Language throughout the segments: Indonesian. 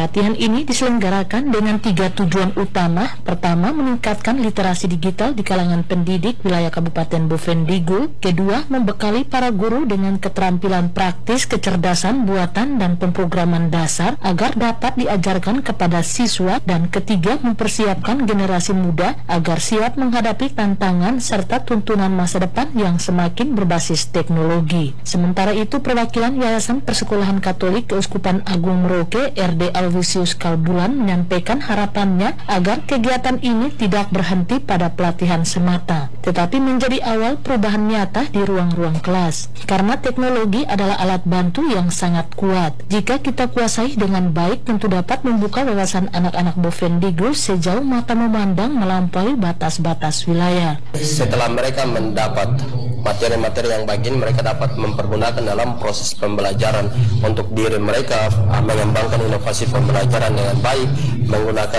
Pelatihan ini diselenggarakan dengan 3 tujuan utama. Pertama, meningkatkan literasi digital di kalangan pendidik wilayah Kabupaten Bovendigul. Kedua, membekali para guru dengan keterampilan praktis, kecerdasan buatan, dan pemrograman dasar agar dapat diajarkan kepada siswa. Dan ketiga, mempersiapkan generasi muda agar siap menghadapi tantangan serta tuntunan masa depan yang semakin berbasis teknologi. Sementara itu, perwakilan Yayasan Persekolahan Katolik Keuskupan Agung Merauke, RD Alvisius Kalbulan, menyampaikan harapannya agar kegiatan ini tidak berhenti pada pelatihan semata, tetapi menjadi awal perubahan nyata di ruang-ruang kelas. Karena teknologi adalah alat bantu yang sangat kuat. Jika kita kuasai dengan baik, tentu dapat membuka wawasan anak-anak Bovendigul sejauh mata memandang melampaui batas-batas wilayah. Setelah mereka mendapat materi-materi yang baik, mereka dapat mempergunakan dalam proses pembelajaran untuk diri mereka, mengembangkan inovasi pembelajaran dengan baik, menggunakan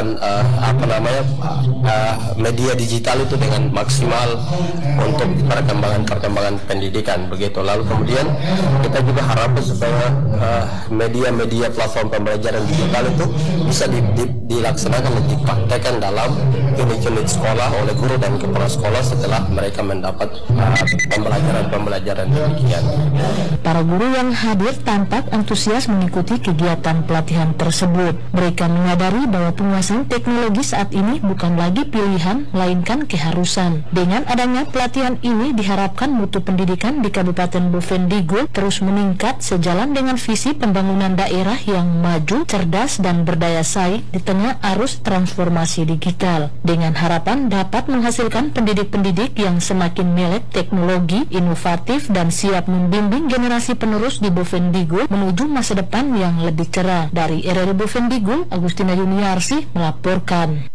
media digital itu dengan maksimal untuk perkembangan pendidikan begitu. Lalu kemudian kita juga harapkan supaya media-media platform pembelajaran digital itu bisa dilaksanakan dan dipraktekkan dalam unit-unit sekolah oleh guru dan kepala sekolah setelah mereka mendapat pembelajaran demikian. Para guru yang hadir tampak antusias mengikuti kegiatan pelatihan tersebut. Mereka menyadari bahwa penguasaan teknologi saat ini bukan lagi pilihan, melainkan keharusan. Dengan adanya pelatihan ini diharapkan mutu pendidikan di Kabupaten Bovendigul terus meningkat sejalan dengan visi pembangunan daerah yang maju, cerdas, dan berdaya saing di tengah arus transformasi digital. Dengan harapan dapat menghasilkan pendidik-pendidik yang semakin melek teknologi, inovatif, dan siap membimbing generasi penerus di Bovendigul menuju masa depan yang lebih cerah. Dari RRI Bovendigul, Agustina Yuniarsi melaporkan.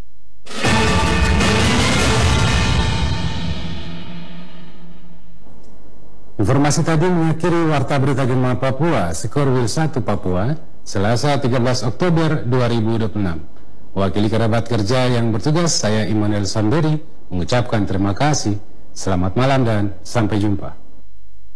Informasi tadi mengakhiri Warta Berita Gema Papua, Sekorwil 1 Papua, Selasa 13 Oktober 2026. Wakili kerabat kerja yang bertugas, saya Immanuel Samberi, mengucapkan terima kasih, selamat malam dan sampai jumpa.